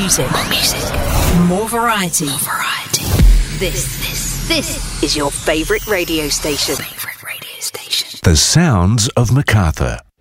music. More variety. This is your favourite radio station. The sounds of MacArthur.